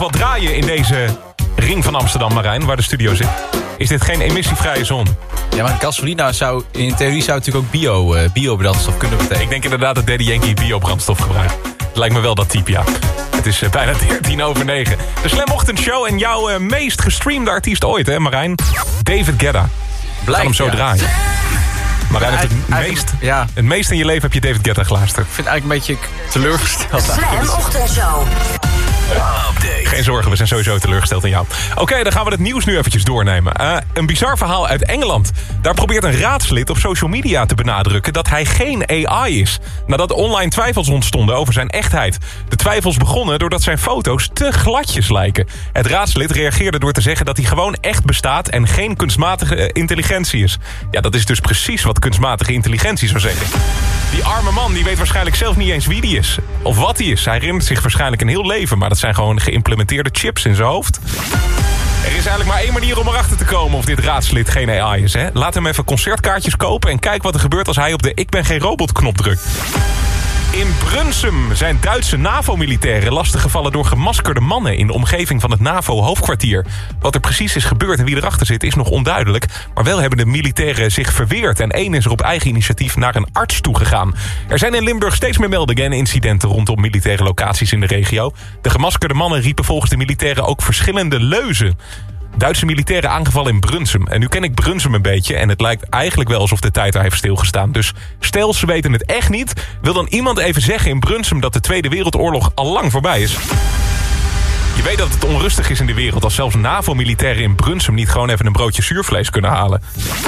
Wat draaien in deze ring van Amsterdam, Marijn, waar de studio zit? Is dit geen emissievrije zone? Ja, maar gasolina zou in theorie natuurlijk ook biobrandstof kunnen betekenen. Ik denk inderdaad dat Daddy Yankee biobrandstof gebruikt. Het lijkt me wel dat type, ja. Het is bijna 9:13. De Slam Ochtendshow en jouw meest gestreamde artiest ooit, hè Marijn? David Guetta. Blijkt, hem zo draaien. Marijn, het meest in je leven heb je David Guetta geluisterd. Ik vind het eigenlijk een beetje teleurgesteld. Slam Ochtendshow. Update. Geen zorgen, we zijn sowieso teleurgesteld in jou. Oké, dan gaan we het nieuws nu eventjes doornemen. Een bizar verhaal uit Engeland. Daar probeert een raadslid op social media te benadrukken dat hij geen AI is. Nadat online twijfels ontstonden over zijn echtheid. De twijfels begonnen doordat zijn foto's te gladjes lijken. Het raadslid reageerde door te zeggen dat hij gewoon echt bestaat en geen kunstmatige intelligentie is. Ja, dat is dus precies wat kunstmatige intelligentie zou zeggen. Die arme man die weet waarschijnlijk zelf niet eens wie die is. Of wat hij is. Hij herinnert zich waarschijnlijk een heel leven, maar dat zijn gewoon geïmplementeerde chips in zijn hoofd. Er is eigenlijk maar één manier om erachter te komen of dit raadslid geen AI is. Hè? Laat hem even concertkaartjes kopen en kijk wat er gebeurt als hij op de Ik ben geen robot knop drukt. In Brunsum zijn Duitse NAVO-militairen lastiggevallen door gemaskerde mannen in de omgeving van het NAVO-hoofdkwartier. Wat er precies is gebeurd en wie erachter zit is nog onduidelijk. Maar wel hebben de militairen zich verweerd en één is er op eigen initiatief naar een arts toegegaan. Er zijn in Limburg steeds meer meldingen en incidenten rondom militaire locaties in de regio. De gemaskerde mannen riepen volgens de militairen ook verschillende leuzen. Duitse militairen aangevallen in Brunsum. En nu ken ik Brunsum een beetje en het lijkt eigenlijk wel alsof de tijd daar heeft stilgestaan. Dus stel ze weten het echt niet, wil dan iemand even zeggen in Brunsum dat de Tweede Wereldoorlog al lang voorbij is? Je weet dat het onrustig is in de wereld als zelfs NAVO-militairen in Brunsum niet gewoon even een broodje zuurvlees kunnen halen.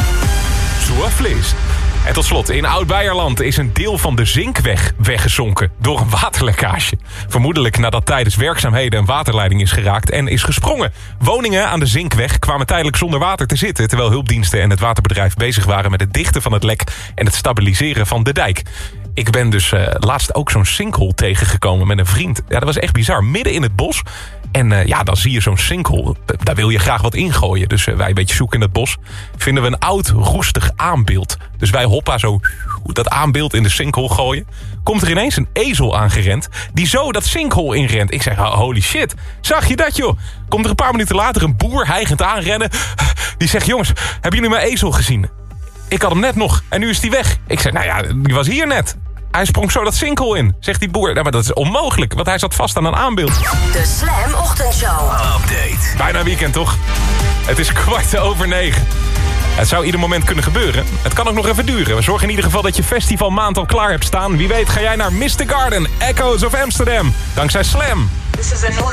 Zuurvlees. En tot slot, in Oud-Beierland is een deel van de Zinkweg weggezonken door een waterlekkage. Vermoedelijk nadat tijdens werkzaamheden een waterleiding is geraakt en is gesprongen. Woningen aan de Zinkweg kwamen tijdelijk zonder water te zitten, terwijl hulpdiensten en het waterbedrijf bezig waren met het dichten van het lek en het stabiliseren van de dijk. Ik ben dus laatst ook zo'n sinkhole tegengekomen met een vriend. Ja, dat was echt bizar. Midden in het bos. En dan zie je zo'n sinkhole. Daar wil je graag wat ingooien. Dus wij een beetje zoeken in het bos. Vinden we een oud, roestig aanbeeld. Dus wij hoppa zo dat aanbeeld in de sinkhole gooien. Komt er ineens een ezel aangerend. Die zo dat sinkhole inrent. Ik zeg, holy shit. Zag je dat, joh? Komt er een paar minuten later een boer hijgend aanrennen. Die zegt, jongens, hebben jullie mijn ezel gezien? Ik had hem net nog. En nu is die weg. Ik zeg, nou ja, die was hier net. Hij sprong zo dat sinkhole in, zegt die boer. Nou, maar dat is onmogelijk, want hij zat vast aan een aanbeeld. De Slam Ochtendshow. Update. Bijna weekend, toch? Het is 9:15. Het zou ieder moment kunnen gebeuren. Het kan ook nog even duren. We zorgen in ieder geval dat je festivalmaand al klaar hebt staan. Wie weet ga jij naar Mr. Garden, Echoes of Amsterdam. Dankzij Slam.